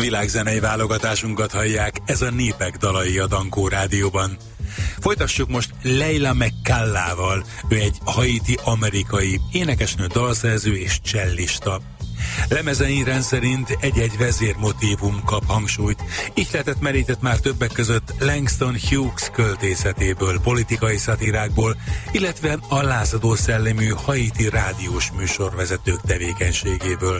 Világzenei válogatásunkat hallják, ez a Népek dalai a Dankó Rádióban. Folytassuk most Leila McCallával, ő egy haiti-amerikai énekesnő, dalszerző és csellista. Lemezein rendszerint egy-egy vezérmotívum kap hangsúlyt, ihletet merített már többek között Langston Hughes költészetéből, politikai szatírákból, illetve a lázadó szellemű haiti rádiós műsorvezetők tevékenységéből.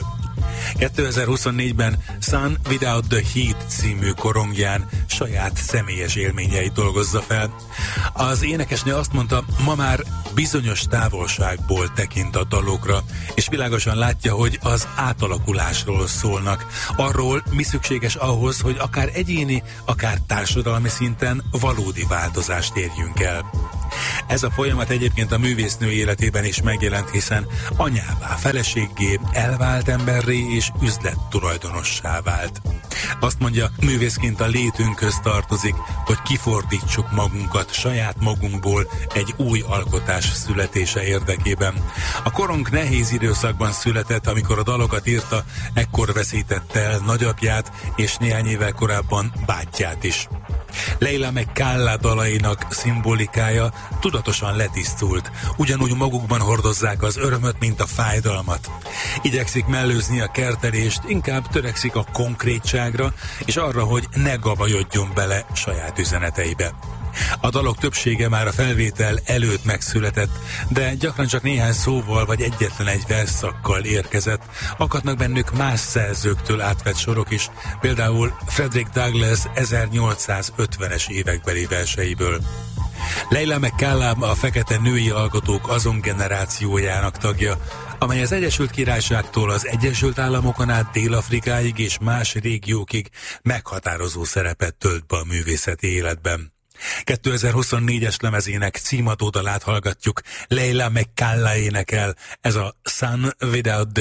2024-ben Sun Without the Heat című korongján saját személyes élményeit dolgozza fel. Az énekesnő azt mondta, ma már bizonyos távolságból tekint a dalokra, és világosan látja, hogy az átalakulásról szólnak. Arról, mi szükséges ahhoz, hogy akár egyéni, akár társadalmi szinten valódi változást érjünk el. Ez a folyamat egyébként a művésznő életében is megjelent, hiszen anyává, feleséggé, elvált emberré és üzlettulajdonossá vált. Azt mondja, művészként a létünkhöz tartozik, hogy kifordítsuk magunkat saját magunkból egy új alkotás születése érdekében. A korong nehéz időszakban született, amikor a dalokat írta, ekkor veszítette el nagyapját és néhány évvel korábban bátyját is. Leila McCalla dalainak szimbolikája tudatosan letisztult, ugyanúgy magukban hordozzák az örömöt, mint a fájdalmat. Igyekszik mellőzni a kertelést, inkább törekszik a konkrétságra, és arra, hogy ne gabajodjon bele saját üzeneteibe. A dalok többsége már a felvétel előtt megszületett, de gyakran csak néhány szóval vagy egyetlen egy versszakkal érkezett. Akadnak bennük más szerzőktől átvett sorok is, például Frederick Douglass 1850-es évekbeli verseiből. Leila McCalla a fekete női alkotók azon generációjának tagja, amely az Egyesült Királyságtól az Egyesült Államokon át Dél-Afrikáig és más régiókig meghatározó szerepet tölt be a művészeti életben. 2024-es lemezének címadó dalát hallgatjuk, Leila McCalla énekel, ez a Sun Without the